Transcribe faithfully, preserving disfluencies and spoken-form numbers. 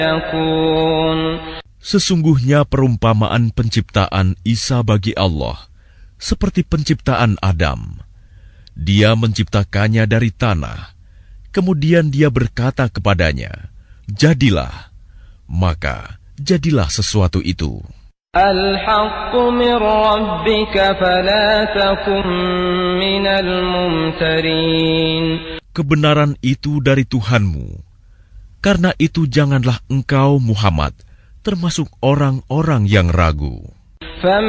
يكون. Sesungguhnya perumpamaan penciptaan Isa bagi Allah seperti penciptaan Adam. Dia menciptakannya dari tanah, kemudian dia berkata kepadanya, "Jadilah," maka jadilah sesuatu itu. الحق من ربك فلا تكن من الممترين. Kebenaran itu dari Tuhanmu. Karena itu janganlah engkau Muhammad termasuk orang-orang yang ragu. فمن